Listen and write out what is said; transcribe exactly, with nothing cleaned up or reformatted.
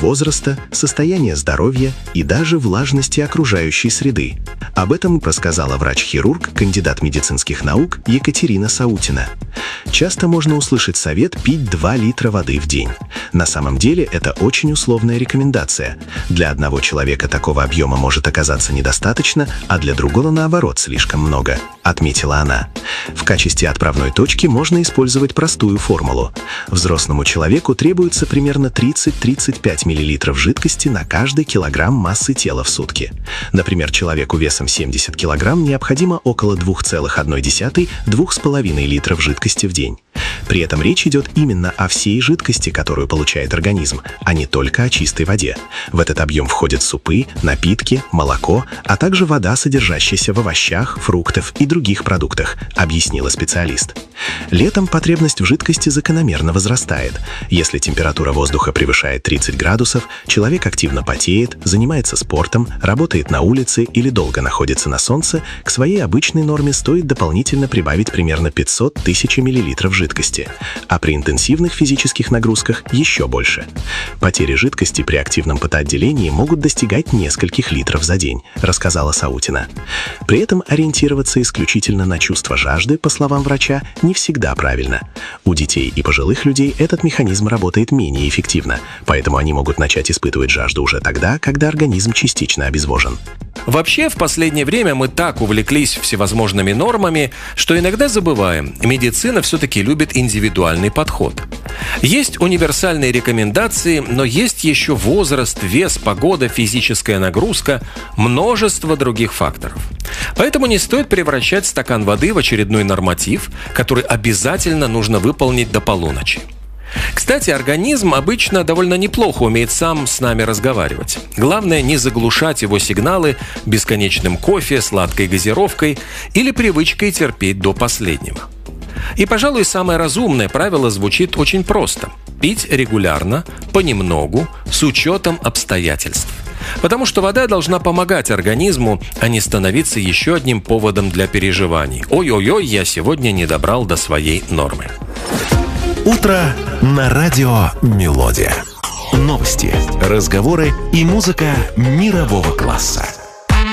возраста, состояния здоровья и даже влажности окружающей среды. Об этом рассказала врач-хирург, кандидат медицинских наук Екатерина Саутина. Часто можно услышать совет пить два литра воды в день. На самом деле это очень условная рекомендация. Для одного человека такого объема может оказаться недостаточно, а для другого, наоборот, слишком много, отметила она. В качестве отправной точки можно использовать простую формулу. Взрослому человеку требуется примерно тридцать-тридцать пять миллилитров жидкости на каждый килограмм массы тела в сутки. Например, человеку весом семьдесят килограмм необходимо около два целых одна десятая - два с половиной литров жидкости в день. При этом речь идет именно о всей жидкости, которую получает организм, а не только о чистой воде. В этот объем входят супы, напитки, молоко, а также вода, содержащаяся в овощах, фруктах и других продуктах, объяснила специалист. Летом потребность в жидкости закономерно возрастает. Если температура воздуха превышает тридцать градусов, человек активно потеет, занимается спортом, работает на улице или долго находится на солнце, к своей обычной норме стоит дополнительно прибавить примерно пятьсот тысяч миллилитров жидкости, а при интенсивных физических нагрузках еще больше. Потери жидкости при активном потоотделении могут достигать нескольких литров за день, рассказала Саутина. При этом ориентироваться исключительно на чувство жажды, по словам врача, не всегда правильно. У детей и пожилых людей этот механизм работает менее эффективно, поэтому они могут начать испытывать жажду уже тогда, когда организм частично обезвожен. Вообще, в последнее время мы так увлеклись всевозможными нормами, что иногда забываем, медицина все-таки любит индивидуальный подход. Есть универсальные рекомендации, но есть еще возраст, вес, погода, физическая нагрузка, множество других факторов. Поэтому не стоит превращать стакан воды в очередной норматив, который обязательно нужно выполнить до полуночи. Кстати, организм обычно довольно неплохо умеет сам с нами разговаривать. Главное не заглушать его сигналы бесконечным кофе, сладкой газировкой или привычкой терпеть до последнего. И, пожалуй, самое разумное правило звучит очень просто. Пить регулярно, понемногу, с учетом обстоятельств. Потому что вода должна помогать организму, а не становиться еще одним поводом для переживаний. Ой-ой-ой, я сегодня не добрал до своей нормы. Утро на радио «Мелодия». Новости, разговоры и музыка мирового класса.